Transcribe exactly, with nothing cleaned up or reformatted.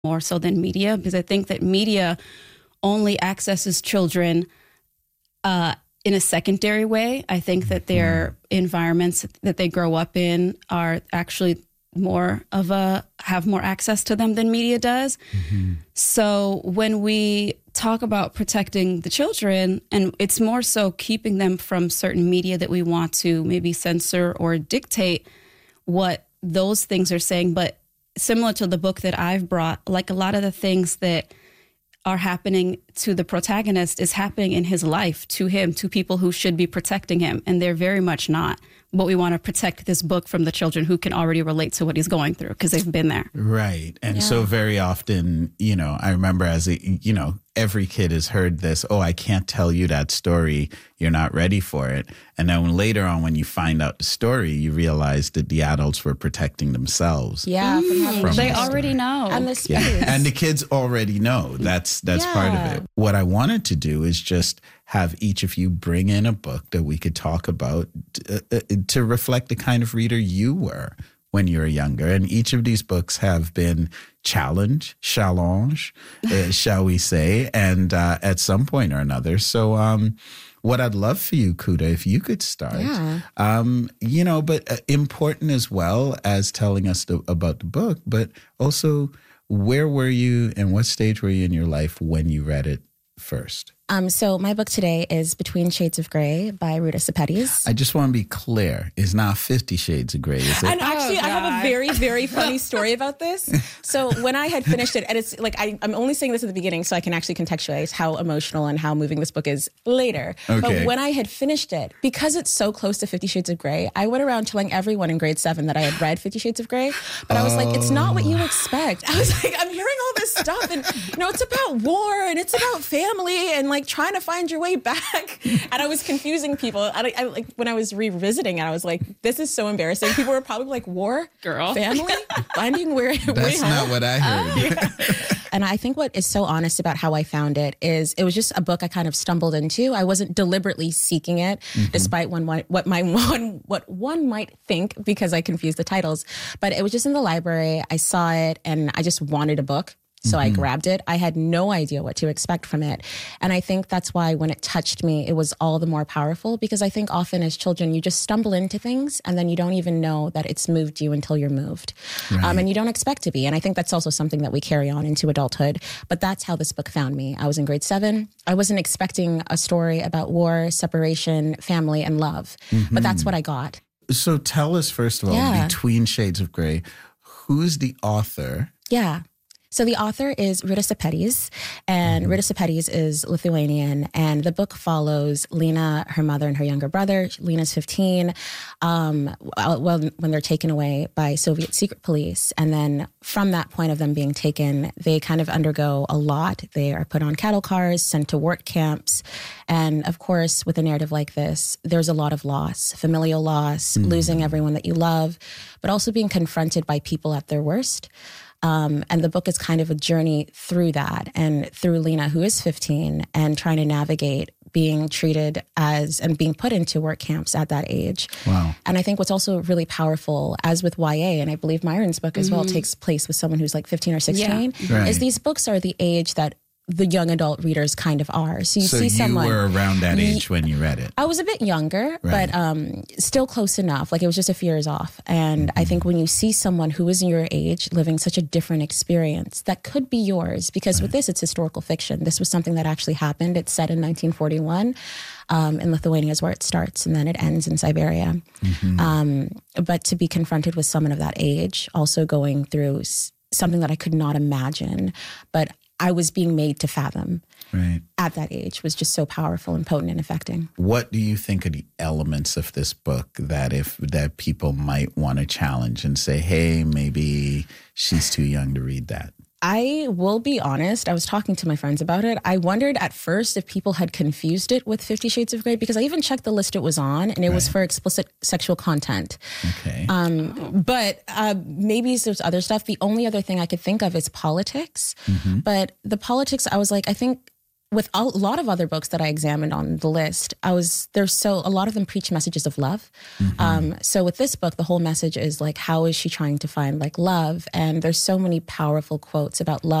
more so than media, because I think that media only accesses children uh, in a secondary way. I think that their environments that they grow up in are actually more of a, have more access to them than media does. Mm-hmm. So when we talk about protecting the children, and it's more so keeping them from certain media that we want to maybe censor or dictate what those things are saying. But similar to the book that I've brought, like a lot of the things that are happening to the protagonist is happening in his life, to him, to people who should be protecting him. And they're very much not. But we want to protect this book from the children who can already relate to what he's going through because they've been there. Right. And Yeah. so very often, you know, I remember as a, you know, every kid has heard this, oh, I can't tell you that story. You're not ready for it. And then when, later on, when you find out the story, you realize that the adults were protecting themselves. Yeah, from having From They the already story. know. and the space. Yeah. And the kids already know. That's that's part of Yeah. it. What I wanted to do is just have each of you bring in a book that we could talk about uh, uh, to reflect the kind of reader you were when you were younger. And each of these books have been challenge, challenge, uh, shall we say, and uh, at some point or another. So um, what I'd love for you, Kuda, if you could start, Yeah. um, you know, but uh, important as well as telling us the, about the book, but also where were you and what stage were you in your life when you read it first? Um, so my book today is Between Shades of Grey by Ruta Sepetys. I just want to be clear. It's not Fifty Shades of Grey, is it? And actually, Oh, I have God. a very, very funny story about this. So when I had finished it, and it's like, I, I'm only saying this at the beginning so I can actually contextualize how emotional and how moving this book is later. Okay. But when I had finished it, because it's so close to Fifty Shades of Grey, I went around telling everyone in grade seven that I had read Fifty Shades of Grey. But I was like, it's not what you expect. I was like, I'm hearing all this stuff and, you know, it's about war and it's about family and like trying to find your way back. And I was confusing people. I, I like when I was revisiting it, I was like, this is so embarrassing. People were probably like, war, Girl. family, finding where way That's home. not what I heard. And I think what is so honest about how I found it is it was just a book I kind of stumbled into. I wasn't deliberately seeking it, mm-hmm. despite one what my one what one might think because I confused the titles. But it was just in the library. I saw it and I just wanted a book. So mm-hmm. I grabbed it. I had no idea what to expect from it. And I think that's why when it touched me, it was all the more powerful because I think often as children, you just stumble into things and then you don't even know that it's moved you until you're moved. Right. Um, and you don't expect to be. And I think that's also something that we carry on into adulthood. But that's how this book found me. I was in grade seven. I wasn't expecting a story about war, separation, family, and love. Mm-hmm. But that's what I got. So tell us, first of all, Yeah. Between Shades of Grey, who's the author? Yeah. So the author is Ruta Sepetys, and mm-hmm. Ruta Sepetys is Lithuanian, and the book follows Lena, her mother, and her younger brother. Lena's fifteen, um, well, when they're taken away by Soviet secret police. And then from that point of them being taken, they kind of undergo a lot. They are put on cattle cars, sent to work camps. And of course, with a narrative like this, there's a lot of loss, familial loss, mm-hmm. losing everyone that you love, but also being confronted by people at their worst. Um, and the book is kind of a journey through that and through Lena, who is fifteen, and trying to navigate being treated as and being put into work camps at that age. Wow. And I think what's also really powerful, as with Y A, and I believe Myron's book as mm-hmm. well takes place with someone who's like fifteen or sixteen, Yeah. Right. is these books are the age that the young adult readers kind of are. So you so see you someone... were around that age when you read it. I was a bit younger, Right. but um, still close enough. Like it was just a few years off. And mm-hmm. I think when you see someone who is your age living such a different experience, that could be yours. Because right. with this, it's historical fiction. This was something that actually happened. It's set in nineteen forty-one. Um, in Lithuania is where it starts, and then it ends in Siberia. Mm-hmm. Um, but to be confronted with someone of that age, also going through s- something that I could not imagine, but I was being made to fathom. Right. At that age was just so powerful and potent and affecting. What do you think are the elements of this book that if that people might want to challenge and say, hey, maybe she's too young to read that? I will be honest. I was talking to my friends about it. I wondered at first if people had confused it with Fifty Shades of Grey because I even checked the list it was on and it right. was for explicit sexual content. Okay. Um, oh. But uh, maybe there's other stuff. The only other thing I could think of is politics. Mm-hmm. But the politics, I was like, I think with a lot of other books that I examined on the list, I was there's so a lot of them preach messages of love. Mm-hmm. Um, so with this book, the whole message is like, how is she trying to find like love? And there's so many powerful quotes about love.